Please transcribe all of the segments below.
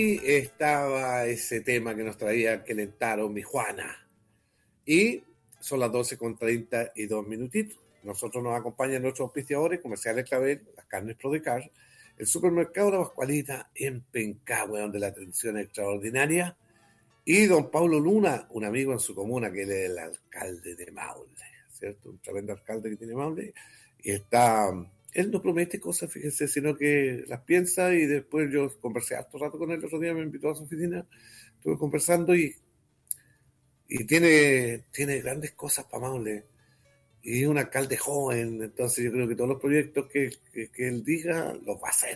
Y estaba ese tema que nos traía Quelentaro, mi Juana. Y son las 12:32. Nosotros nos acompañan nuestros auspiciadores, Comerciales Clavel, las carnes Prodecar, el supermercado La Pascualita en Pencahue, donde la atención es extraordinaria, y don Pablo Luna, un amigo en su comuna, que él es el alcalde de Maule, ¿cierto? Un tremendo alcalde que tiene Maule, y él no promete cosas, fíjense, sino que las piensa, y después yo conversé harto rato con él el otro día, me invitó a su oficina, estuve conversando y tiene grandes cosas para Maule. Y es un alcalde joven, entonces yo creo que todos los proyectos que él diga, los va a hacer.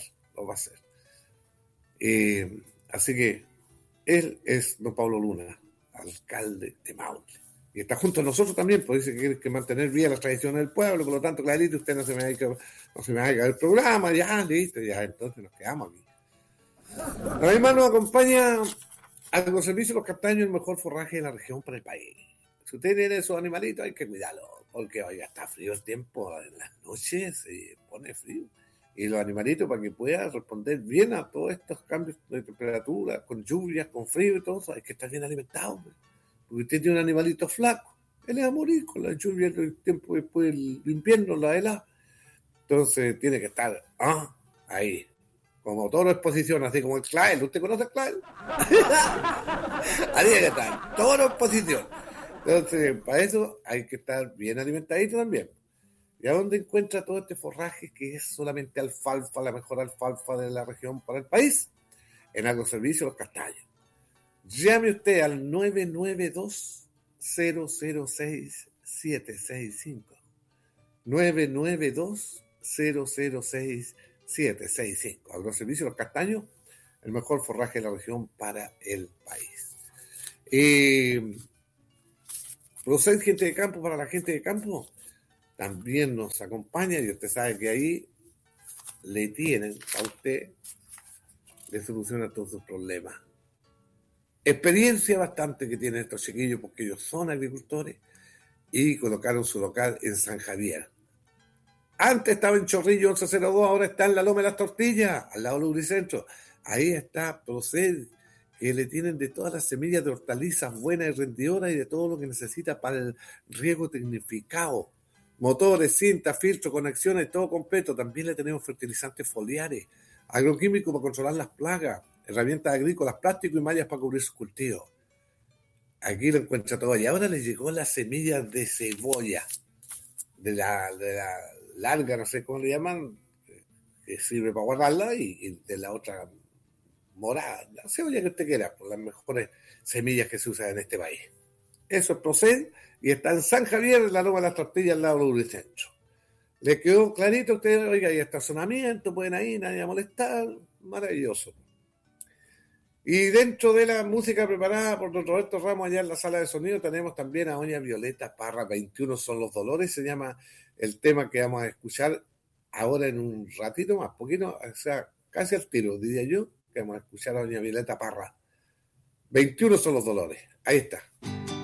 Así que él es don Pablo Luna, alcalde de Maule. Y está junto a nosotros también, pues dice que quiere que mantener viva las tradiciones del pueblo, por lo tanto, clarito, usted no se me va a ir el programa, ya, listo, ya, entonces nos quedamos aquí. Además nos acompaña Agroservicio Los Castaños, el mejor forraje de la región para el país. Si usted tiene esos animalitos, hay que cuidarlos, porque oiga, está frío el tiempo, en las noches se pone frío. Y los animalitos, para que puedan responder bien a todos estos cambios de temperatura, con lluvias, con frío y todo eso, hay que estar bien alimentados. Porque usted tiene un animalito flaco, él va a morir con la lluvia, el tiempo después del invierno, la helada. Entonces tiene que estar ahí, como toro exposición, así como el Clael. ¿Usted conoce el Clael? Ahí hay que estar, toro exposición. Entonces, para eso hay que estar bien alimentadito también. ¿Y a dónde encuentra todo este forraje que es solamente alfalfa, la mejor alfalfa de la región para el país? En Agroservicio Los Castaños. Llame usted al 992-006-765. 992-006-765. Agroservicio Los Castaños, el mejor forraje de la región para el país. Proced Gente de Campo, para la gente de campo, también nos acompaña, y usted sabe que ahí le tienen a usted, le soluciona todos sus problemas. Experiencia bastante que tienen estos chiquillos, porque ellos son agricultores y colocaron su local en San Javier. Antes estaba en Chorrillo 1102, ahora está en la Loma de las Tortillas, al lado del Lubricentro. Ahí está Proced, que le tienen de todas las semillas de hortalizas buenas y rendidoras y de todo lo que necesita para el riego tecnificado. Motores, cinta, filtro, conexiones, todo completo. También le tenemos fertilizantes foliares, agroquímicos para controlar las plagas, herramientas agrícolas, plástico y mallas para cubrir sus cultivos. Aquí lo encuentra todo. Y ahora le llegó las semillas de cebolla, de la larga, no sé cómo le llaman, que sirve para guardarla, y de la otra morada, la cebolla que usted quiera, por las mejores semillas que se usan en este país. Eso es Proced, y está en San Javier, en la Loma de las Tortillas, al lado del Lubricentro. ¿Le quedó clarito a usted? Oiga, hay estacionamiento, pueden ir, nadie va a molestar, maravilloso. Y dentro de la música preparada por don Roberto Ramos allá en la sala de sonido, tenemos también a doña Violeta Parra. 21 son los dolores, se llama el tema que vamos a escuchar ahora en un ratito más, poquito, o sea, casi al tiro, diría yo, que vamos a escuchar a doña Violeta Parra. 21 son los dolores, ahí está.